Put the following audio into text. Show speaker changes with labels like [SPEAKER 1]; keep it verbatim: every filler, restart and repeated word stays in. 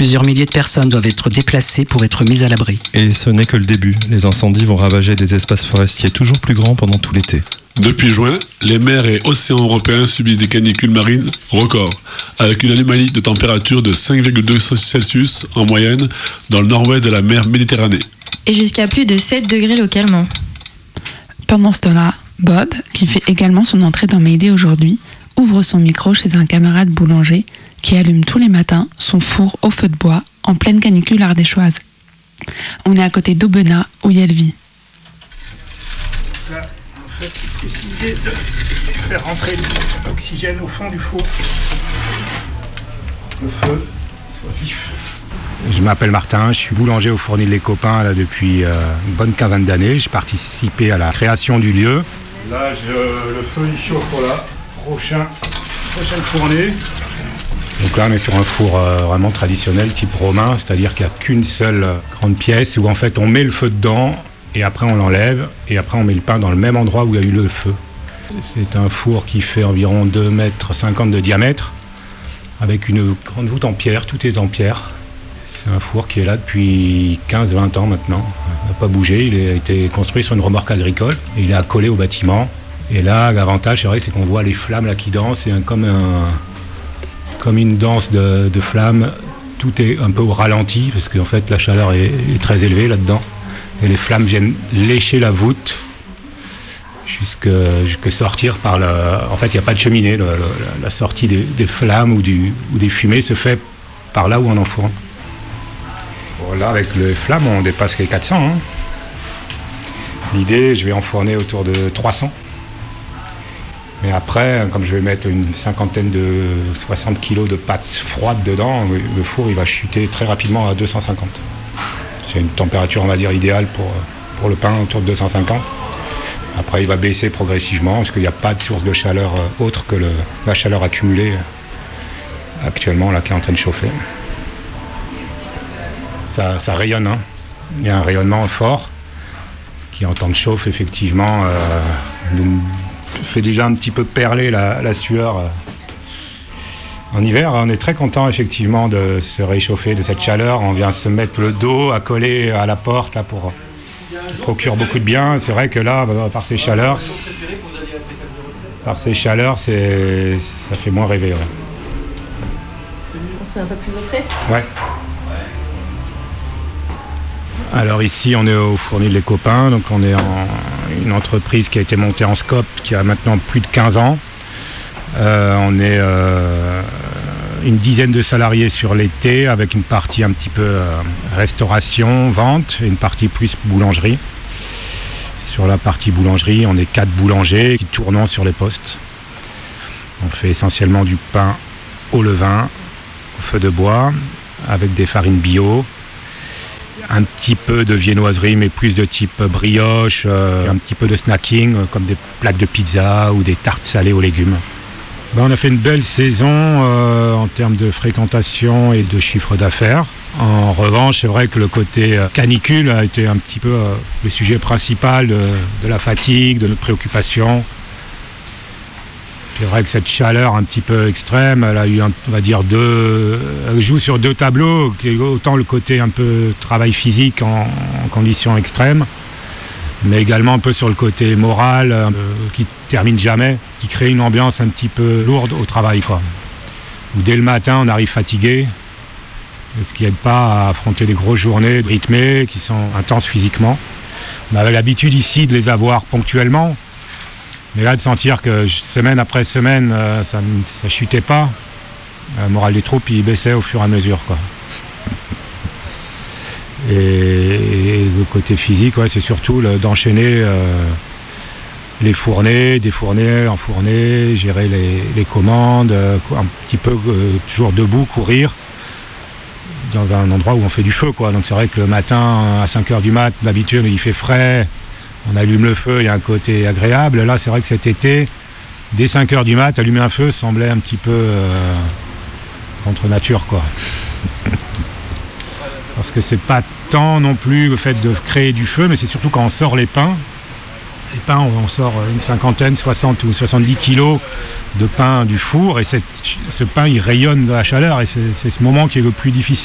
[SPEAKER 1] Plusieurs milliers de personnes doivent être déplacées pour être mises à l'abri.
[SPEAKER 2] Et ce n'est que le début. Les incendies vont ravager des espaces forestiers toujours plus grands pendant tout l'été.
[SPEAKER 3] Depuis juin, les mers et océans européens subissent des canicules marines records, avec une anomalie de température de cinq virgule deux Celsius en moyenne dans le nord-ouest de la mer Méditerranée.
[SPEAKER 4] Et jusqu'à plus de sept degrés localement.
[SPEAKER 5] Pendant ce temps-là, Bob, qui fait également son entrée dans Mayday aujourd'hui, ouvre son micro chez un camarade boulanger qui allume tous les matins son four au feu de bois en pleine canicule ardéchoise. On est à côté d'Aubenas, où il vit.
[SPEAKER 6] Là, en fait, c'est décidé de faire rentrer l'oxygène au fond du four. Le feu soit vif.
[SPEAKER 7] Je m'appelle Martin, je suis boulanger au Fournil Les Copains là, depuis euh, une bonne quinzaine d'années. J'ai participé à la création du lieu. Là, je, le feu il chauffe, voilà. Prochain, prochaine fournée. Donc là, on est sur un four euh, vraiment traditionnel, type romain, c'est-à-dire qu'il n'y a qu'une seule euh, grande pièce où en fait on met le feu dedans et après on l'enlève et après on met le pain dans le même endroit où il y a eu le feu. C'est un four qui fait environ deux mètres cinquante de diamètre avec une grande voûte en pierre, tout est en pierre. C'est un four qui est là depuis quinze vingt ans maintenant. Il n'a pas bougé, il a été construit sur une remorque agricole et il est accolé au bâtiment. Et là, l'avantage, c'est vrai, c'est qu'on voit les flammes là qui dansent, c'est un, comme, un, comme une danse de, de flammes. Tout est un peu au ralenti parce qu'en fait la chaleur est, est très élevée là-dedans. Et les flammes viennent lécher la voûte jusqu'à jusqu'à sortir par le... En fait, il n'y a pas de cheminée. Le, le, la sortie des, des flammes ou, du, ou des fumées se fait par là où on enfourne. Là, avec les flammes, on dépasse les quatre cents. Hein. L'idée, je vais enfourner autour de trois cents. Mais après, comme je vais mettre une cinquantaine de soixante kilos de pâte froide dedans, le four il va chuter très rapidement à deux cent cinquante. C'est une température, on va dire, idéale pour, pour le pain, autour de deux cent cinquante. Après, il va baisser progressivement parce qu'il n'y a pas de source de chaleur autre que le, la chaleur accumulée actuellement là, qui est en train de chauffer. Ça, ça rayonne, hein. Il y a un rayonnement fort qui, en temps de chauffe, effectivement, euh, nous fait déjà un petit peu perler la, la sueur. En hiver, on est très content, effectivement, de se réchauffer de cette chaleur. On vient se mettre le dos à coller à la porte là, pour procurer beaucoup de bien. C'est vrai que là, par ces chaleurs, par ces chaleurs, c'est, ça fait moins rêver. Ouais.
[SPEAKER 4] On se met un peu plus au frais ?
[SPEAKER 7] Ouais. Alors ici, on est au Fournil Les Copains, donc on est en une entreprise qui a été montée en scope, qui a maintenant plus de quinze ans. Euh, on est euh, une dizaine de salariés sur l'été, avec une partie un petit peu euh, restauration, vente, et une partie plus boulangerie. Sur la partie boulangerie, on est quatre boulangers qui tournent sur les postes. On fait essentiellement du pain au levain, au feu de bois, avec des farines bio. Un petit peu de viennoiserie, mais plus de type brioche, euh, un petit peu de snacking, euh, comme des plaques de pizza ou des tartes salées aux légumes. Ben, on a fait une belle saison euh, en termes de fréquentation et de chiffre d'affaires. En revanche, c'est vrai que le côté euh, canicule a été un petit peu euh, le sujet principal de, de la fatigue, de notre préoccupation. C'est vrai que cette chaleur un petit peu extrême, elle a eu, un, on va dire, deux, elle joue sur deux tableaux, qui est autant le côté un peu travail physique en, en conditions extrêmes, mais également un peu sur le côté moral, euh, qui termine jamais, qui crée une ambiance un petit peu lourde au travail, quoi. Où dès le matin, on arrive fatigué, ce qui n'aide pas à affronter des grosses journées rythmées, qui sont intenses physiquement. On avait l'habitude ici de les avoir ponctuellement, mais là, de sentir que semaine après semaine, euh, ça ne chutait pas, le moral des troupes, il baissait au fur et à mesure, quoi. Et, et le côté physique, ouais, c'est surtout le, d'enchaîner euh, les fournées, défourner, enfourner, gérer les, les commandes, euh, un petit peu euh, toujours debout, courir, dans un endroit où on fait du feu, quoi. Donc c'est vrai que le matin, à cinq heures du mat, d'habitude, il fait frais. On allume le feu, il y a un côté agréable. Là, c'est vrai que cet été, dès cinq heures du mat, allumer un feu semblait un petit peu euh, contre nature, quoi. Parce que c'est pas tant non plus le fait de créer du feu, mais c'est surtout quand on sort les pains. Les pains, on sort une cinquantaine, soixante ou soixante-dix kilos de pain du four, et cette, ce pain, il rayonne de la chaleur, et c'est, c'est ce moment qui est le plus difficile.